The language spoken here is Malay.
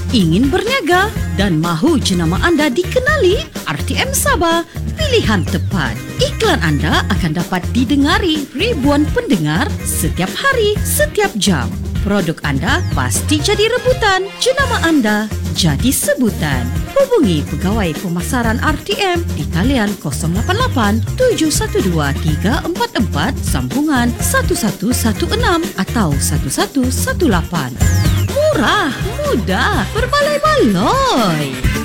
Ingin berniaga dan mahu jenama anda dikenali? RTM Sabah, pilihan tepat. Iklan anda akan dapat didengari ribuan pendengar setiap hari, setiap jam. Produk anda pasti jadi rebutan. Jenama anda jadi sebutan. Hubungi Pegawai Pemasaran RTM di talian 088 712 344 sambungan 1116 atau 1118. Murah, mudah, berbaloi-baloi.